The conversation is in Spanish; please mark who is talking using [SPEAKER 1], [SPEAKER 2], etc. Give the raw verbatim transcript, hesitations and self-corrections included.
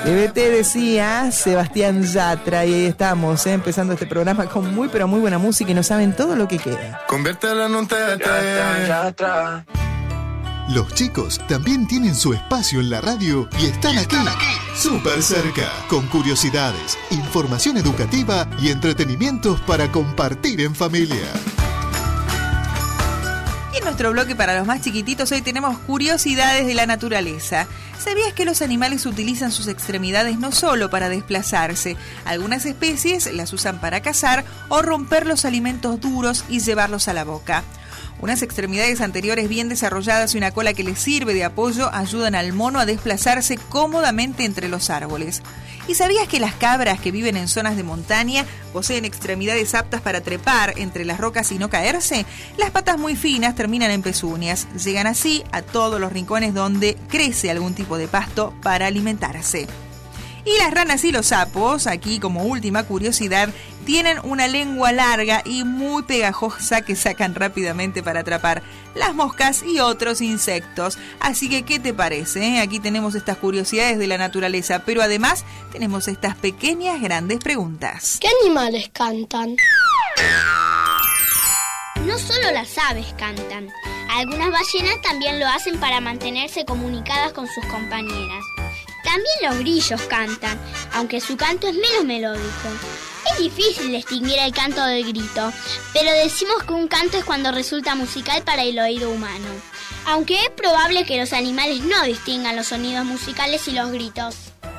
[SPEAKER 1] D B T decía Sebastián Yatra, y ahí estamos, ¿eh? empezando este programa con muy pero muy buena música y no saben todo lo que queda.
[SPEAKER 2] Conviértelo en un tete.
[SPEAKER 3] Los chicos también tienen su espacio en la radio y están aquí, súper cerca, con curiosidades, información educativa y entretenimientos para compartir en familia.
[SPEAKER 4] Y en nuestro bloque para los más chiquititos hoy tenemos curiosidades de la naturaleza. ¿Sabías que los animales utilizan sus extremidades no solo para desplazarse? Algunas especies las usan para cazar o romper los alimentos duros y llevarlos a la boca. Unas extremidades anteriores bien desarrolladas y una cola que les sirve de apoyo ayudan al mono a desplazarse cómodamente entre los árboles. ¿Y sabías que las cabras que viven en zonas de montaña poseen extremidades aptas para trepar entre las rocas y no caerse? Las patas muy finas terminan en pezuñas. Llegan así a todos los rincones donde crece algún tipo de pasto para alimentarse. Y las ranas y los sapos, aquí como última curiosidad, tienen una lengua larga y muy pegajosa que sacan rápidamente para atrapar las moscas y otros insectos. Así que, ¿qué te parece? Aquí tenemos estas curiosidades de la naturaleza, pero además tenemos estas pequeñas grandes preguntas.
[SPEAKER 5] ¿Qué animales cantan?
[SPEAKER 6] No solo las aves cantan. Algunas ballenas también lo hacen para mantenerse comunicadas con sus compañeras. También los grillos cantan, aunque su canto es menos melódico. Es difícil distinguir el canto del grito, pero decimos que un canto es cuando resulta musical para el oído humano. Aunque es probable que los animales no distingan los sonidos musicales y los gritos.